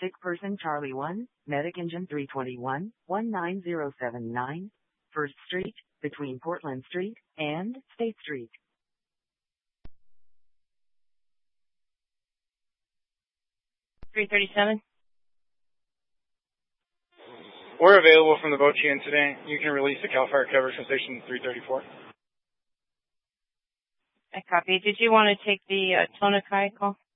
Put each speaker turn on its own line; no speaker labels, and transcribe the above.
Sick person Charlie 1, Medic Engine 321, 19079, 1st Street, between Portland Street and State Street.
$337.
We're available from the Bochi incident. You can release the CAL FIRE coverage from station 334.
I copy. Did you want to take the Tonakai call?